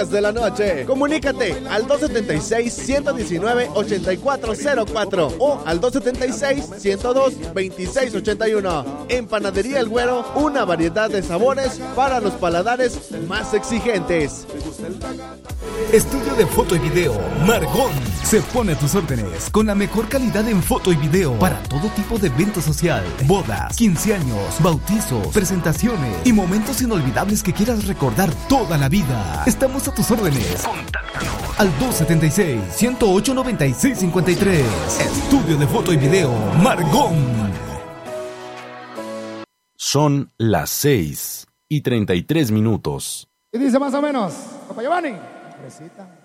10 de la noche. Comunícate al 276-119-8404 o al 276-102-2681. En Panadería El Güero, una variedad de sabores para los paladares más exigentes. Estudio de foto y video Margón se pone a tus órdenes con la mejor calidad en foto y video para todo tipo de evento social, bodas, 15 años, bautizos, presentaciones y momentos inolvidables que quieras recordar toda la vida. Estamos a tus órdenes. Contáctanos al 276-108-9653. Estudio de foto y video Margón. Son las 6:33. Y dice más o menos, Papá Giovanni, recita.